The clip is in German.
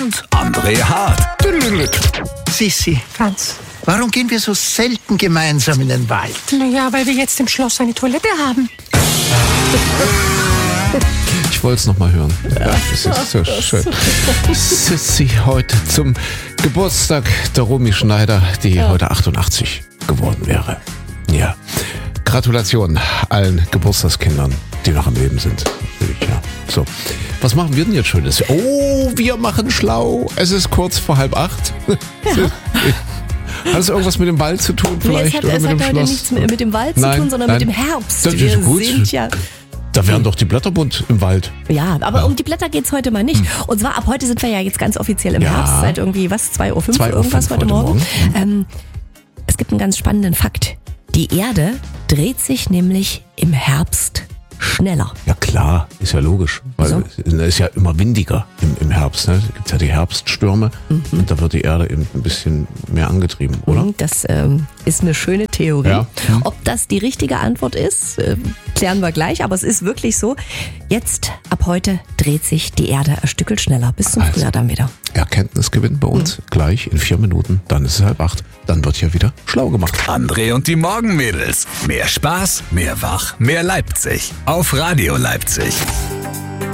André Hart. Sissi, Franz. warum gehen wir so selten gemeinsam in den Wald? Naja, weil wir jetzt im Schloss eine Toilette haben. Ich wollte es nochmal hören. Ja, das ist so schön. Sissi heute zum Geburtstag der Romy Schneider, die heute 88 geworden wäre. Ja. Gratulation allen Geburtstagskindern, die noch am Leben sind. Ja. So. Was machen wir denn jetzt Schönes? Oh, wir machen schlau. Es ist kurz vor 7:30. Hat es irgendwas mit dem Wald zu tun vielleicht? Nee, oder mit dem hat Schloss? nichts mit dem Wald zu tun, sondern mit dem Herbst. Das ist Wir gut. sind ja... Da wären doch die Blätter bunt im Wald. Ja, aber um die Blätter geht's heute mal nicht. Und zwar ab heute sind wir ja jetzt ganz offiziell im Herbst, seit irgendwie 2:05 Uhr irgendwas heute Morgen. Es gibt einen ganz spannenden Fakt. Die Erde dreht sich nämlich im Herbst schneller. Ja klar, ist ja logisch. Weil es ist ja immer windiger im Herbst. Ne? Da gibt es ja die Herbststürme und da wird die Erde eben ein bisschen mehr angetrieben, oder? Das ist eine schöne Theorie. Ja. Ob das die richtige Antwort ist, klären wir gleich. Aber es ist wirklich so, jetzt ab heute dreht sich die Erde ein Stückchen schneller. Bis zum Frühjahr dann wieder. Erkenntnisgewinn bei uns gleich in 4 Minuten. Dann ist es 7:30. Dann wird ja wieder schlau gemacht. André und die Morgenmädels. Mehr Spaß, mehr Wach, mehr Leipzig. Auf Radio Leipzig.